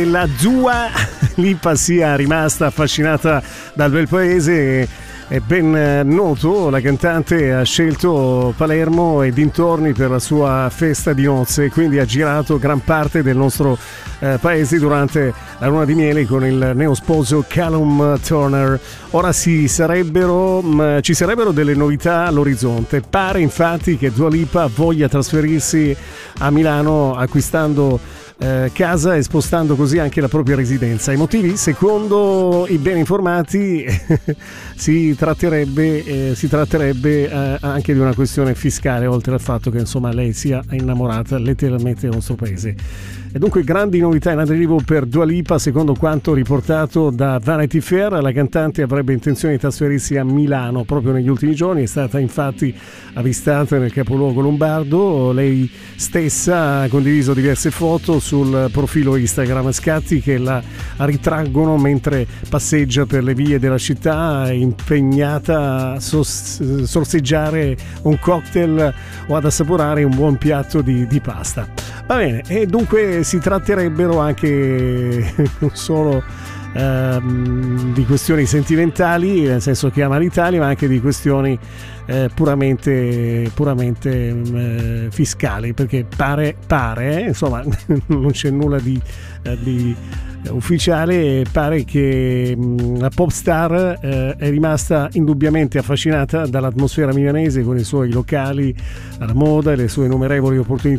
La Dua Lipa sia rimasta affascinata dal bel paese. È ben noto, la cantante ha scelto Palermo e dintorni per la sua festa di nozze, quindi ha girato gran parte del nostro paese durante la luna di miele con il neosposo Callum Turner. Ora ci sarebbero delle novità all'orizzonte. Pare infatti che Dua Lipa voglia trasferirsi a Milano acquistando casa e spostando così anche la propria residenza. I motivi, secondo i ben informati, si tratterebbe anche di una questione fiscale, oltre al fatto che insomma lei sia innamorata letteralmente del nostro paese. E dunque grandi novità in arrivo per Dua Lipa. Secondo quanto riportato da Vanity Fair, la cantante avrebbe intenzione di trasferirsi a Milano proprio negli ultimi giorni. È stata infatti avvistata nel capoluogo lombardo. Lei stessa ha condiviso diverse foto sul profilo Instagram, scatti che la ritraggono mentre passeggia per le vie della città, impegnata a sorseggiare un cocktail o ad assaporare un buon piatto di pasta. Va bene, e dunque si tratterebbero anche non solo di questioni sentimentali, nel senso che ama l'Italia, ma anche di questioni puramente fiscali, perché pare insomma non c'è nulla di ufficiale. Pare che la pop star è rimasta indubbiamente affascinata dall'atmosfera milanese con i suoi locali, la moda e le sue innumerevoli opportunità